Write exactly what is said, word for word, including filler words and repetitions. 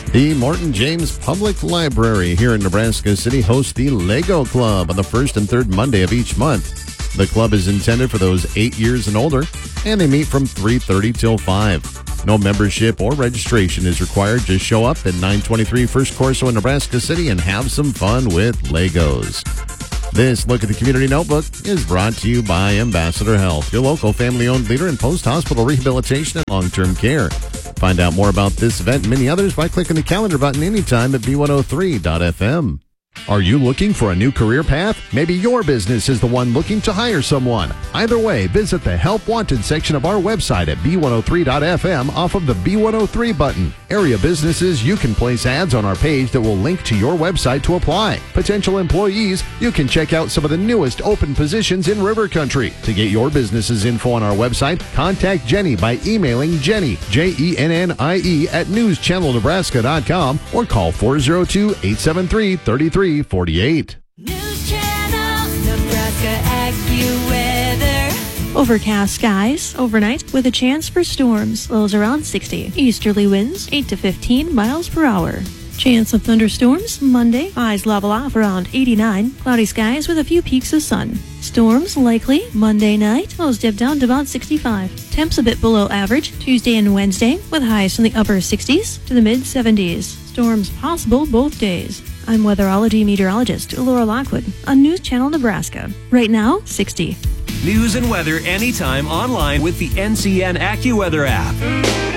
The Morton James Public Library here in Nebraska City hosts the Lego Club on the first and third Monday of each month. The club is intended for those eight years and older, and they meet from three thirty till five. No membership or registration is required. Just show up at nine twenty-three First Corso in Nebraska City and have some fun with Legos. This Look at the Community Notebook is brought to you by Ambassador Health, your local family-owned leader in post-hospital rehabilitation and long-term care. Find out more about this event and many others by clicking the calendar button anytime at B one oh three dot F M. Are you looking for a new career path? Maybe your business is the one looking to hire someone. Either way, visit the Help Wanted section of our website at B one oh three dot F M off of the B one oh three button. Area businesses, you can place ads on our page that will link to your website to apply. Potential employees, you can check out some of the newest open positions in River Country. To get your business's info on our website, contact Jenny by emailing Jenny, J E N N I E, at news channel nebraska dot com or call four oh two, eight seven three, three three four eight. News Channel Nebraska AccuWeather. Overcast skies overnight with a chance for storms. Lows around sixty. Easterly winds eight to fifteen miles per hour. Chance of thunderstorms Monday. Highs level off around eighty-nine. Cloudy skies with a few peaks of sun. Storms likely Monday night. Lows dip down to about sixty-five. Temps a bit below average Tuesday and Wednesday with highs from the upper sixties to the mid seventies. Storms possible both days. I'm weatherology meteorologist Laura Lockwood on News Channel Nebraska. Right now, sixty. News and weather anytime online with the N C N AccuWeather app.